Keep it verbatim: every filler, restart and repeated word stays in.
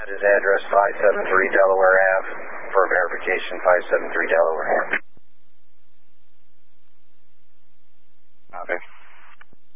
At his address, five seventy-three Delaware Ave, for verification, five seventy-three Delaware Ave.